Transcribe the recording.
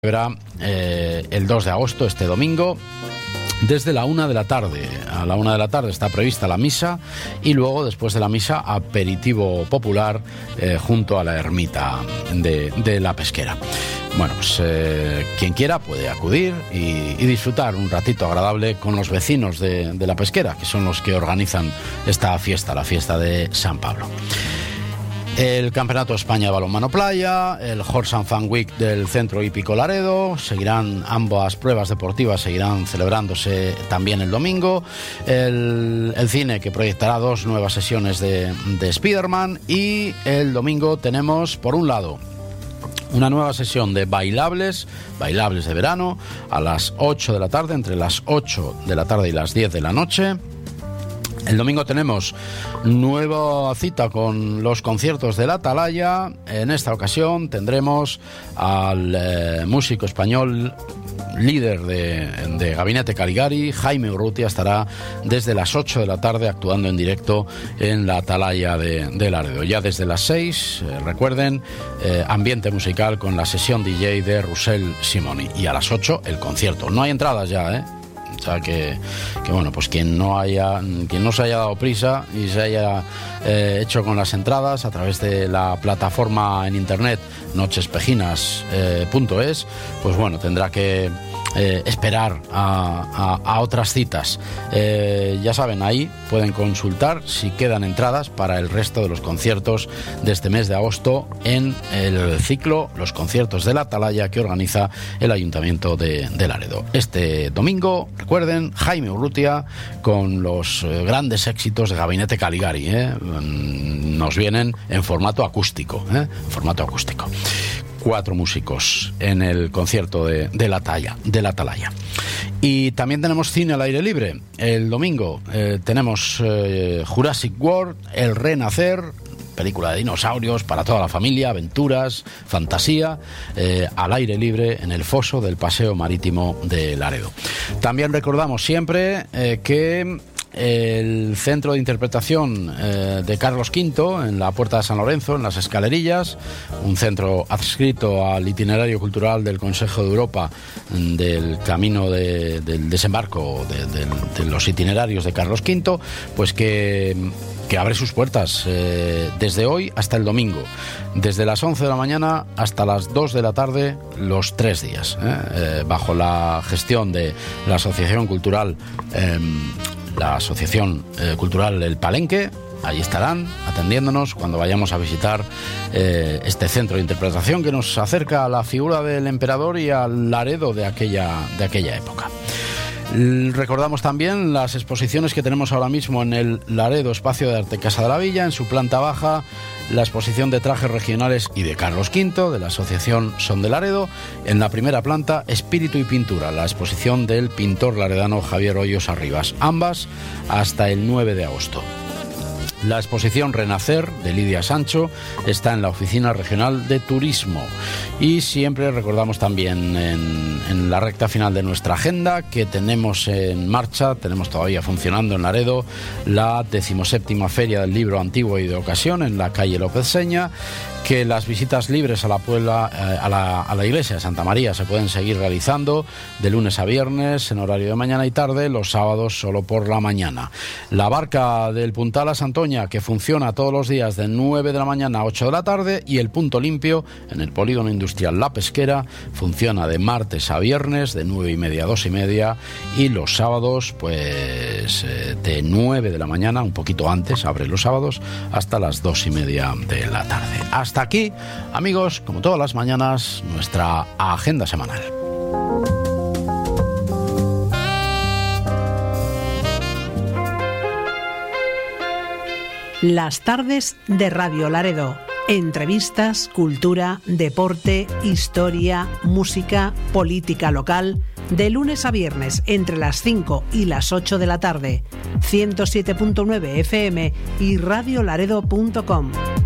El 2 de agosto, este domingo, desde la 1 de la tarde. A la 1 de la tarde está prevista la misa y luego, después de la misa, aperitivo popular junto a la ermita de la Pesquera. Bueno, pues quien quiera puede acudir y disfrutar un ratito agradable con los vecinos de la Pesquera, que son los que organizan esta fiesta, la fiesta de San Pablo. El Campeonato de España de Balonmano Playa, el Horse and Fan Week del Centro Hípico Laredo, ambas pruebas deportivas seguirán celebrándose también el domingo. El cine, que proyectará 2 nuevas sesiones de Spider-Man, y el domingo tenemos, por un lado, una nueva sesión de bailables de verano a las 8 de la tarde, entre las 8 de la tarde y las 10 de la noche. El domingo tenemos nueva cita con los conciertos de la Atalaya. En esta ocasión tendremos al músico español líder de Gabinete Caligari, Jaime Urrutia. Estará desde las 8 de la tarde actuando en directo en la Atalaya de Laredo. Ya desde las 6, recuerden, ambiente musical con la sesión DJ de Russell Simoni. Y a las 8 el concierto. No hay entradas ya, O sea que bueno, pues quien no se haya dado prisa y se haya hecho con las entradas a través de la plataforma en internet nochespejinas.es, pues bueno, tendrá que esperar a otras citas. Ya saben, ahí pueden consultar si quedan entradas para el resto de los conciertos de este mes de agosto en el ciclo Los Conciertos de la Atalaya, que organiza el Ayuntamiento de Laredo. Este domingo, recuerden, Jaime Urrutia con los grandes éxitos de Gabinete Caligari. Nos vienen en formato acústico. 4 músicos en el concierto de la Atalaya. Y también tenemos cine al aire libre. El domingo tenemos Jurassic World, El Renacer, película de dinosaurios para toda la familia, aventuras, fantasía, al aire libre en el foso del Paseo Marítimo de Laredo. También recordamos siempre que el Centro de Interpretación de Carlos V, en la Puerta de San Lorenzo, en las Escalerillas, un centro adscrito al itinerario cultural del Consejo de Europa del camino del desembarco de los itinerarios de Carlos V, pues que abre sus puertas desde hoy hasta el domingo, desde las 11 de la mañana hasta las 2 de la tarde, los 3 días, bajo la gestión de la Asociación Cultural El Palenque. Allí estarán atendiéndonos cuando vayamos a visitar este centro de interpretación que nos acerca a la figura del emperador y al Laredo de aquella época. Recordamos también las exposiciones que tenemos ahora mismo en el Laredo Espacio de Arte Casa de la Villa. En su planta baja, la exposición de trajes regionales y de Carlos V, de la Asociación Son de Laredo. En la primera planta, Espíritu y Pintura, la exposición del pintor laredano Javier Hoyos Arribas. Ambas hasta el 9 de agosto. La exposición Renacer, de Lidia Sancho, está en la Oficina Regional de Turismo. Y siempre recordamos también en la recta final de nuestra agenda que tenemos en marcha, tenemos todavía funcionando en Laredo, la 17ª Feria del Libro Antiguo y de Ocasión en la calle López Seña, que las visitas libres a la iglesia de Santa María se pueden seguir realizando de lunes a viernes en horario de mañana y tarde, los sábados solo por la mañana. La barca del Puntal a Santoña, que funciona todos los días de 9 de la mañana a 8 de la tarde, y el Punto Limpio en el Polígono Industrial La Pesquera funciona de martes a viernes de 9:30 a 2:30, y los sábados pues de 9 de la mañana, un poquito antes, abre los sábados, hasta las 2:30 de la tarde. Hasta aquí, amigos, como todas las mañanas, nuestra agenda semanal. Las tardes de Radio Laredo. Entrevistas, cultura, deporte, historia, música, política local. De lunes a viernes entre las 5 y las 8 de la tarde. 107.9 FM y radiolaredo.com.